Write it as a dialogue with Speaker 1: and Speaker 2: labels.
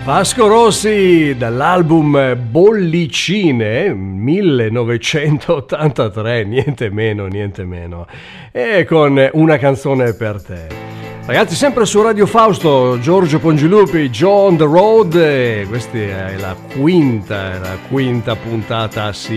Speaker 1: Vasco Rossi dall'album Bollicine 1983, niente meno, e con Una canzone per te. Ragazzi, sempre su Radio Fausto, Giorgio Pongilupi, Joe on the Road, questa è la quinta puntata assieme.